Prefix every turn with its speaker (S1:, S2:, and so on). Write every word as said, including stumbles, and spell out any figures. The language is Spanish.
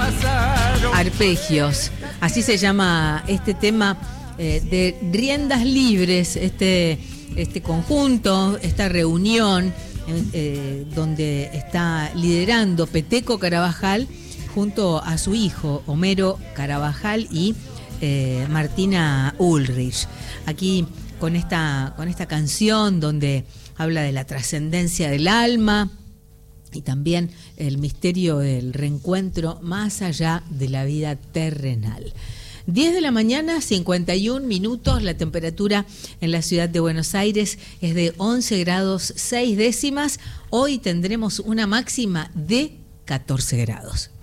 S1: Arpegios, así se llama este tema eh, de Riendas Libres, este, este conjunto, esta reunión eh, donde está liderando Peteco Carabajal junto a su hijo Homero Carabajal y eh, Martina Ulrich. Aquí con esta, con esta canción donde habla de la trascendencia del alma y también el misterio del reencuentro más allá de la vida terrenal. diez de la mañana, cincuenta y un minutos, la temperatura en la ciudad de Buenos Aires es de once grados seis décimas. Hoy tendremos una máxima de catorce grados.